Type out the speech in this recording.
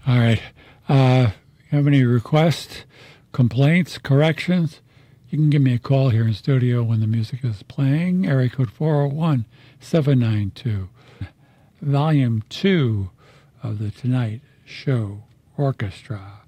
All right. Have any requests, complaints, corrections? You can give me a call here in studio when the music is playing. Area code 401-792. Volume 2 of the Tonight Show Orchestra.